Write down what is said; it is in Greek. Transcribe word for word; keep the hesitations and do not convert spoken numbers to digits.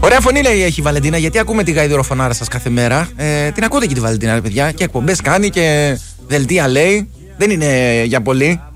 Ωραία φωνή λέει έχει η Βαλεντίνα, γιατί ακούμε τη γαϊδουροφωνάρα σας κάθε μέρα. Ε, την ακούτε και τη Βαλεντίνα, ρε παιδιά. Και εκπομπές κάνει και δελτία λέει. Δεν είναι για πολύ.